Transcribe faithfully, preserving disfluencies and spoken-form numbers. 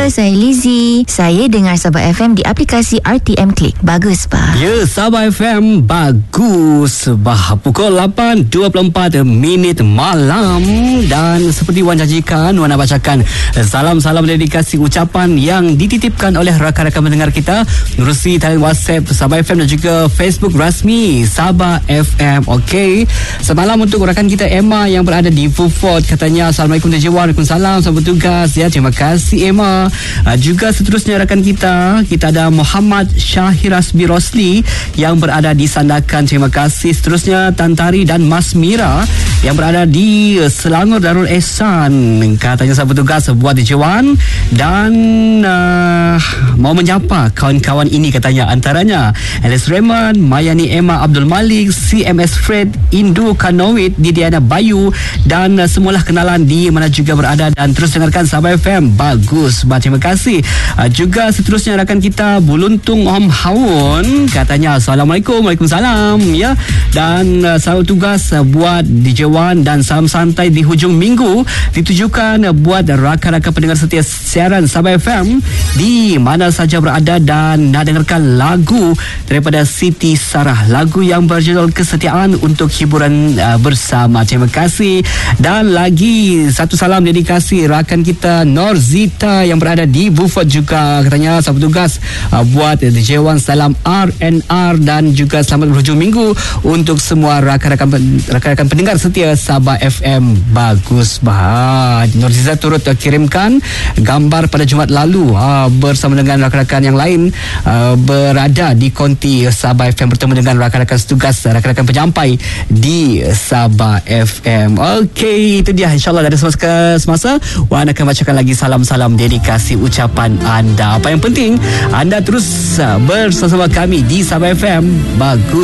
Halo, saya Lizzie. Saya dengar Sabah F M di aplikasi R T M Click. Bagus, Pak. Ya, Sabah F M bagus. Bah, pukul lapan dua puluh empat minit malam. Dan seperti Wan janjikan, Wan nak bacakan salam-salam dedikasi ucapan yang dititipkan oleh rakan-rakan pendengar kita menerusi talian WhatsApp Sabah F M dan juga Facebook rasmi Sabah F M. Okey. Semalam untuk rakan kita Emma yang berada di Fulford, katanya Assalamualaikum D J Wan. Waalaikumsalam, selamat bertugas ya. Terima kasih Emma. Uh, juga seterusnya rakan kita, kita ada Muhammad Syahiras Birosli yang berada di Sandakan. Terima kasih. Seterusnya Tantari dan Mas Mira yang berada di Selangor Darul Ehsan, katanya selamat bertugas buat D J Wan dan uh, mau menyapa kawan-kawan ini, katanya antaranya Alice Raymond, Mayani Emma Abdul Malik, C M S Fred, Indu Kanowit, Didiana Bayu dan uh, semualah kenalan di mana juga berada dan terus dengarkan Sabah F M. Bagus, terima kasih. Uh, juga seterusnya rakan kita Buluntung Om Hawun, katanya Assalamualaikum. Waalaikumsalam ya. Dan uh, selamat tugas uh, buat D J Wan dan salam santai di hujung minggu ditujukan uh, buat rakan-rakan pendengar setia siaran Sabah F M di mana saja berada dan nak dengarkan lagu daripada Siti Sarah, lagu yang berjudul Kesetiaan untuk hiburan uh, bersama. Terima kasih. Dan lagi satu salam dedikasi rakan kita Norzita yang berada di Beaufort juga, katanya selamat tugas uh, buat D J Wan, salam R and R dan juga selamat berhujung minggu untuk semua rakan-rakan rakan-rakan pendengar setia Sabah F M. Bagus bah. Norzita turut uh, kirimkan gambar pada Jumaat lalu uh, bersama dengan rakan-rakan yang lain uh, berada di konti Sabah F M bertemu dengan rakan-rakan setugas, rakan-rakan penyampai di Sabah F M. Okey, itu dia, insyaAllah dari semasa semasa Wan akan bacakan lagi salam-salam dedikasi ucapan anda. Apa yang penting, anda terus uh, bersama kami di Sabah F M. Bagus.